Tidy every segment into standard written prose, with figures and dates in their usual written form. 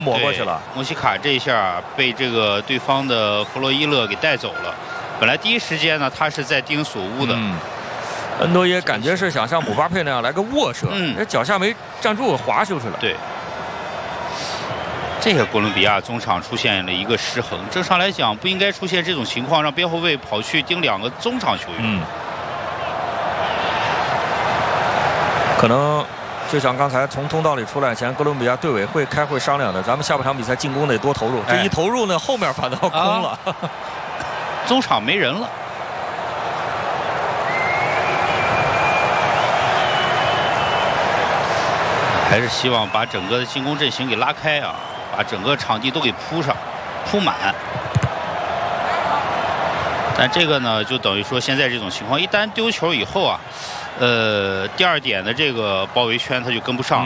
抹过去了。 莫西卡这一下被这个对方的弗洛伊勒给带走了。本来第一时间呢，他是在盯索乌的。 恩多耶感觉是想像姆巴佩那样来个卧射，脚下没站住，滑出去了。 对。这个哥伦比亚中场出现了一个失衡，正常来讲不应该出现这种情况，让边后卫跑去盯2个中场球员。 可能就像刚才从通道里出来前，哥伦比亚队委会开会商量的，咱们下半场比赛进攻得多投入。这一投入呢，后面反倒空了， 中场没人了。还是希望把整个的进攻阵型给拉开啊，把整个场地都给铺满。但这个呢，就等于说现在这种情况，一旦丢球以后啊，第2点的这个包围圈他就跟不上。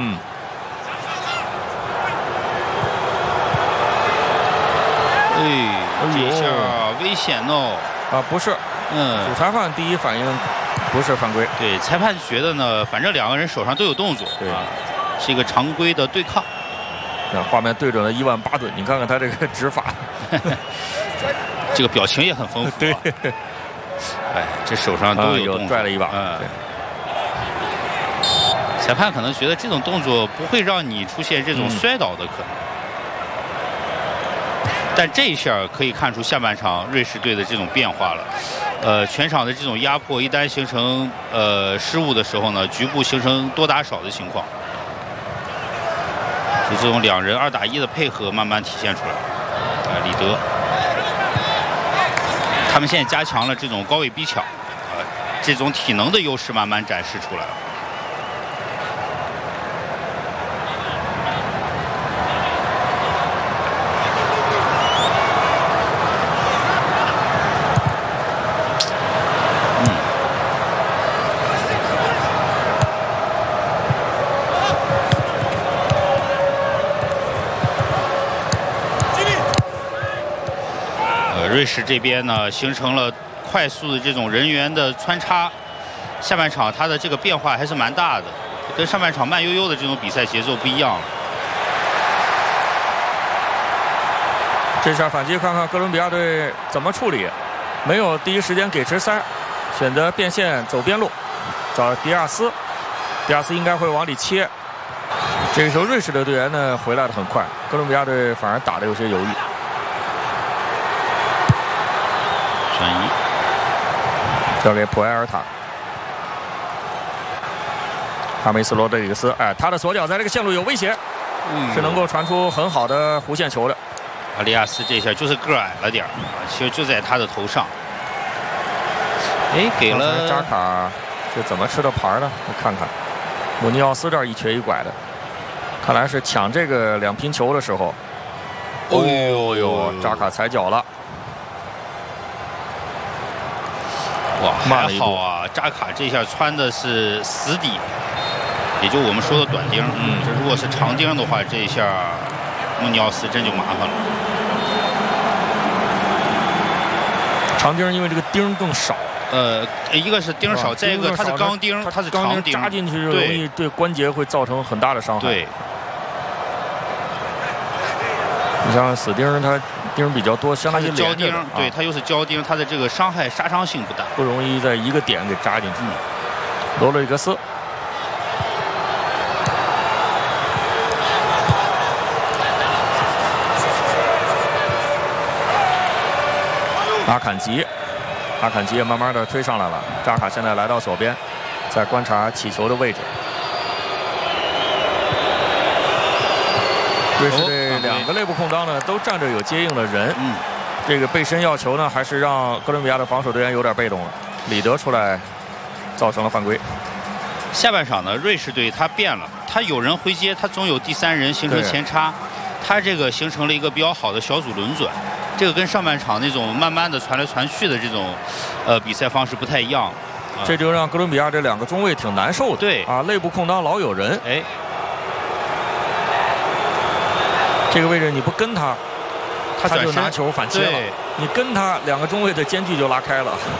这下危险哦！ 不是，主裁判第一反应不是犯规。 对，裁判觉得呢，反正2个人手上都有动作， 对， 是一个常规的对抗。 画面对准了伊万巴顿，你看看他这个指法， 这个表情也很丰富。 对， 这手上都有动作， 拽了一把。 裁判可能觉得这种动作不会让你出现这种摔倒的可能。但这一下可以看出下半场瑞士队的这种变化了。全场的这种压迫一旦形成失误的时候呢，局部形成多打少的情况。就这种2人2打1的配合慢慢体现出来。里德，他们现在加强了这种高位逼抢，这种体能的优势慢慢展示出来了。瑞士这边呢，形成了快速的这种人员的穿插。下半场它的这个变化还是蛮大的，跟上半场慢悠悠的这种比赛节奏不一样了。 这下反击，看看哥伦比亚队怎么处理。没有第一时间给直塞，选择变线走边路，找迪亚斯。迪亚斯应该会往里切。这个时候瑞士的队员呢回来的很快，哥伦比亚队反而打得有些犹豫。 转移， 交给普埃尔塔，哈梅斯罗德里克斯，他的左脚在这个线路有威胁，是能够传出很好的弧线球的。 阿里亚斯这下就是个矮了点儿，其实就在他的头上。给了扎卡是怎么吃的牌呢？我看看，姆尼奥斯这儿一瘸一拐的，看来是抢这个2拼球的时候。扎卡踩脚了。 哇，还好啊！扎卡这下穿的是死底，也就我们说的短钉。这如果是长钉的话，这一下穆尼奥斯真就麻烦了。 长钉因为这个钉更少。 一个是钉少，再一个它是钢钉，它是长钉， 扎进去就容易对关节会造成很大的伤害。 对。 你像死钉，它钉比较多，相当于胶钉，对，它又是胶钉，它的这个杀伤性不大， 不容易在一个点给扎进去。罗德里格斯，阿坎吉也慢慢的推上来了。扎卡现在来到左边，在观察起球的位置。瑞士队2个内部空当呢，都站着有接应的人。这个背身要球呢，还是让哥伦比亚的防守队员有点被动了。里德出来，造成了犯规。 下半场呢，瑞士队他变了，他有人回接，他总有第3人形成前插，他这个形成了一个比较好的小组轮转。这个跟上半场那种慢慢的传来传去的这种比赛方式不太一样。 这就让哥伦比亚这2个中卫挺难受的。 对啊，内部空当老有人。这个位置你不跟他就拿球反切了。你跟他2个中卫的间距就拉开了。